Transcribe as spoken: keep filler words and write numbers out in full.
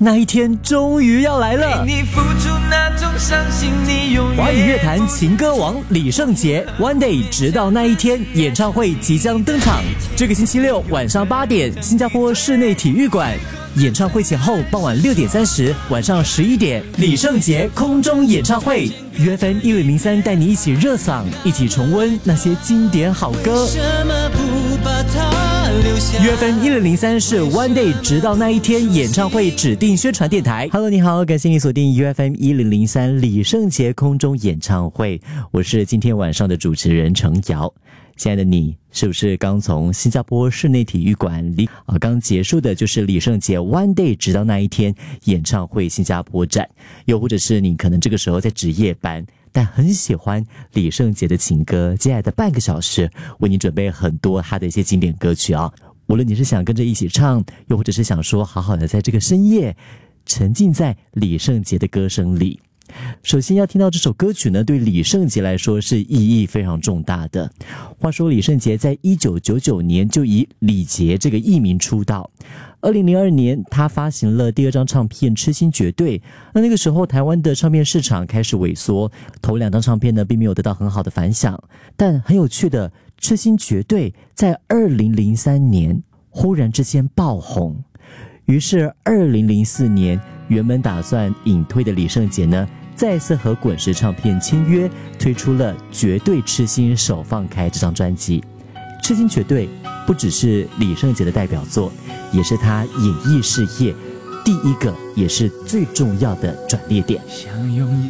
那一天终于要来了。 你付出那种伤心你永远华语乐坛情歌王李圣杰 One Day 直到那一天演唱会即将登场，这个星期六晚上八点，新加坡室内体育馆。演唱会前后傍晚六点三十，晚上十一点，李圣杰空中演唱会 ，U F M 一零零三带你一起热嗓，一起重温那些经典好歌。U F M 一零零三是 One Day 直到那一天演唱会指定宣传电台。Hello， 你好，感谢你锁定 U F M 一零零三李圣杰空中演唱会，我是今天晚上的主持人程瑶。亲爱的你，是不是刚从新加坡室内体育馆里啊刚结束的就是李圣杰 One Day 直到那一天演唱会新加坡站？又或者是你可能这个时候在值夜班，但很喜欢李圣杰的情歌，接下来的半个小时为你准备很多他的一些经典歌曲啊。无论你是想跟着一起唱，又或者是想说好好的在这个深夜沉浸在李圣杰的歌声里。首先要听到这首歌曲呢，对李圣杰来说是意义非常重大的。话说李圣杰在一九九九年就以李杰这个艺名出道，二零零二年他发行了第二张唱片《痴心绝对》。那那个时候台湾的唱片市场开始萎缩，头两张唱片呢并没有得到很好的反响，但很有趣的，《痴心绝对》在二零零三年忽然之间爆红。于是二零零四年原本打算隐退的李圣杰呢，再次和滚石唱片签约，推出了《绝对痴心手放开》这张专辑。《痴心绝对》不只是李圣杰的代表作，也是他演艺事业第一个也是最重要的转捩点。 想拥